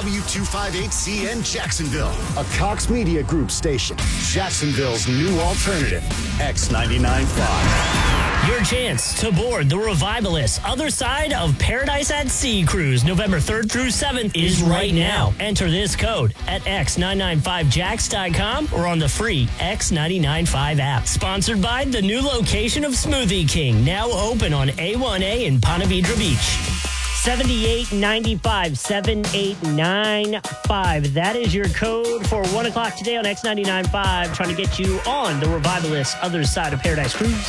W258CN Jacksonville, a Cox Media Group station. Jacksonville's new alternative, X99.5. Your chance to board the Revivalist Other Side of Paradise at Sea cruise November 3rd through 7th is right now. Enter this code at x995jax.com or on the free X995 app. Sponsored by the new location of Smoothie King, now open on A1A in Ponte Vedra Beach. 7895, 7895. That is your code for 1 o'clock today on X99.5, trying to get you on the Revivalist Other Side of Paradise cruise.